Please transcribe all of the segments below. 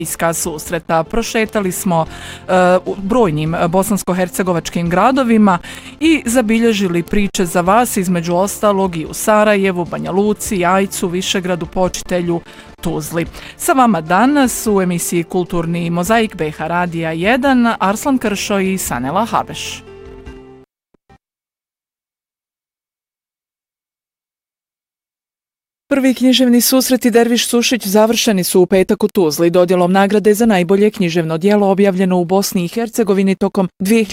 iska susreta. Prošetali smo brojnim bosansko-hercegovačkim gradovima i zabilježili priče za vas, između ostalog i u Sarajevu, Banja Luci, Jajcu, Višegradu, Počitelju, Tuzli. Sa vama danas u emisiji Kulturni mozaik BiH Radija 1 Arslan Kršo i Sanela Habeš. Prvi književni susreti Derviš Sušić završeni su u petak u Tuzli dodjelom nagrade za najbolje književno djelo objavljeno u Bosni i Hercegovini tokom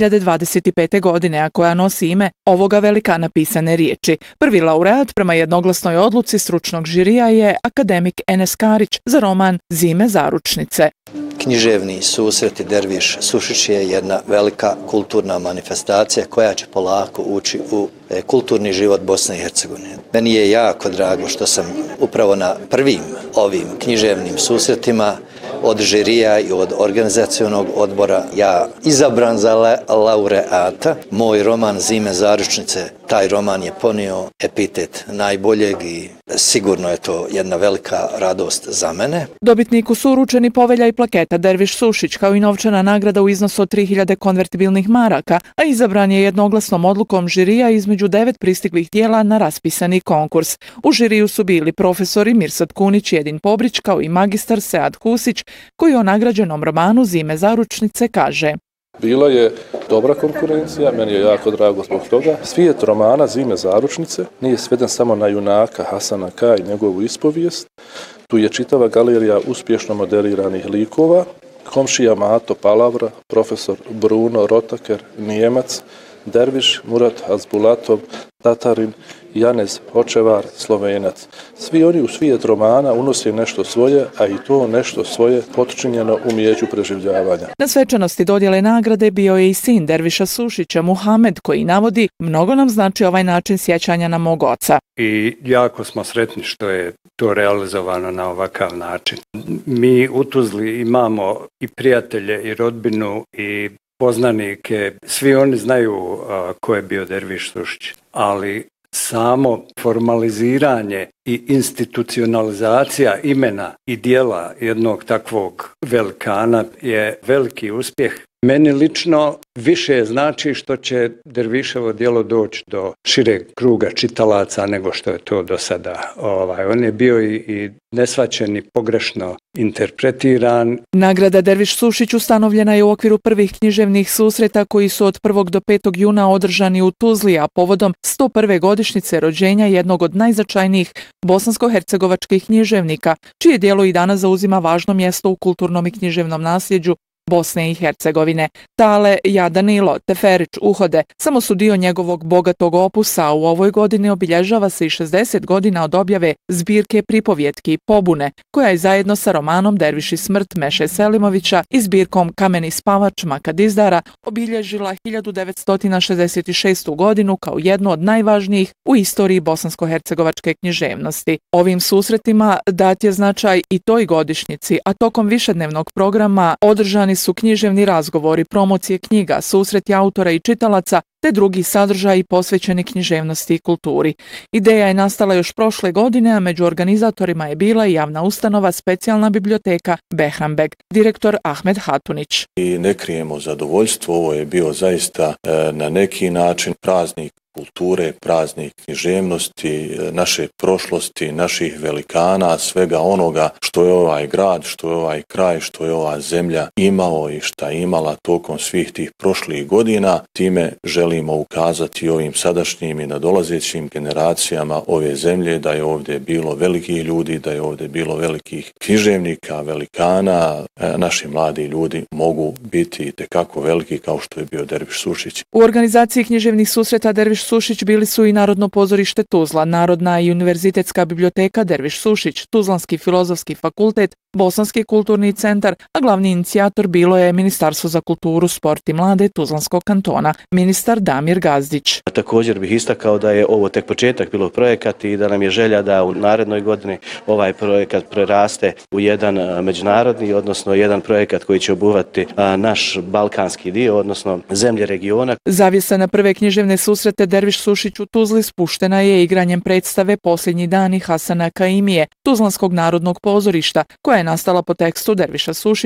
2025. godine, a koja nosi ime ovoga velikana pisane riječi. Prvi laureat prema jednoglasnoj odluci stručnog žirija je akademik Enes Karić za roman Zime zaručnice. Književni susreti Derviš Sušić je jedna velika kulturna manifestacija koja će polako ući u kulturni život Bosne i Hercegovine. Meni je jako drago što sam upravo na prvim ovim književnim susretima od žirija i od organizacionog odbora ja izabran za laureata. Moj roman Zime zaručnice, taj roman je ponio epitet najboljeg i sigurno je to jedna velika radost za mene. Dobitniku su uručeni povelja i plaketa Derviš Sušić kao i novčana nagrada u iznosu od 3000 konvertibilnih maraka, a izabran je jednoglasnom odlukom žirija između 9 pristiglih dijela na raspisani konkurs. U žiriju su bili profesori Mirsad Kunić i Edin Pobrić kao i magistar Sead Husić koji o nagrađenom romanu Zime zaručnice kaže: Bila je dobra konkurencija, meni je jako drago zbog toga. Svijet romana Zime zaručnice nije sveden samo na junaka Hasana K. i njegovu ispovijest. Tu je čitava galerija uspješno modeliranih likova, komšija Mato Palavra, profesor Bruno Rotaker, Nijemac, Derviš Murat Hazbulatov, Tatarin, Janez Hočevar, Slovenac. Svi oni u svijet romana unose nešto svoje, a i to nešto svoje potčinjeno umijeću preživljavanja. Na svečanosti dodjele nagrade bio je i sin Derviša Sušića, Muhamed, koji navodi: mnogo nam znači ovaj način sjećanja na mog oca. I jako smo sretni što je to realizovano na ovakav način. Mi u Tuzli imamo i prijatelje i rodbinu i poznanike, svi oni znaju ko je bio Derviš Sušić, ali samo formaliziranje i institucionalizacija imena i dijela jednog takvog velikana je veliki uspjeh. Meni lično više znači što će Derviševo djelo doći do šireg kruga čitalaca nego što je to do sada. On je bio i neshvaćen i pogrešno interpretiran. Nagrada Derviš Sušić ustanovljena je u okviru prvih književnih susreta koji su od 1. do 5. juna održani u Tuzli, a povodom 101. godišnjice rođenja jednog od najznačajnijih bosansko-hercegovačkih književnika, čije djelo i danas zauzima važno mjesto u kulturnom i književnom nasljeđu Bosne i Hercegovine. Tale, Jadanilo, Teferić, Uhode samo su dio njegovog bogatog opusa, a u ovoj godini obilježava se i 60 godina od objave zbirke pripovjetki Pobune, koja je zajedno sa romanom Derviš i smrt Meše Selimovića i zbirkom Kameni spavač Makadizdara obilježila 1966. godinu kao jednu od najvažnijih u istoriji bosansko-hercegovačke književnosti. Ovim susretima dat je značaj i toj godišnjici, a tokom višednevnog programa održani su književni razgovori, promocije knjiga, susreti autora i čitalaca, te drugi sadržaji posvećeni književnosti i kulturi. Ideja je nastala još prošle godine, a među organizatorima je bila i javna ustanova Specijalna biblioteka Behranbeg, direktor Ahmed Hatunić. I ne krijemo zadovoljstvo, ovo je bio zaista na neki način praznik kulture, praznik književnosti, naše prošlosti, naših velikana, svega onoga što je ovaj grad, što je ovaj kraj, što je ova zemlja imao i šta je imala tokom svih tih prošlih godina. Time želimo ukazati ovim sadašnjim i nadolazećim generacijama ove zemlje da je ovdje bilo velikih ljudi, da je ovdje bilo velikih književnika, velikana. Naši mladi ljudi mogu biti itekako veliki kao što je bio Derviš Sušić. U organizaciji književnih susreta Derviš Sušić bili su i Narodno pozorište Tuzla, Narodna i univerzitetska biblioteka Derviš Sušić, Tuzlanski filozofski fakultet, Bosanski kulturni centar, a glavni inicijator bilo je Ministarstvo za kulturu, sport i mlade Tuzlanskog kantona, ministar Damir Gazdić. Također bih istakao da je ovo tek početak bilo projekat i da nam je želja da u narednoj godini ovaj projekat preraste u jedan međunarodni, odnosno jedan projekat koji će obuhvatiti naš balkanski dio, odnosno zemlje regiona. Zavjesa na prve književne susrete Derviš Sušić u Tuzli spuštena je igranjem predstave Posljednji dani Hasana Kaimije, Tuzlanskog narodnog pozorišta, koja je nastala po tekstu Derviša Sušića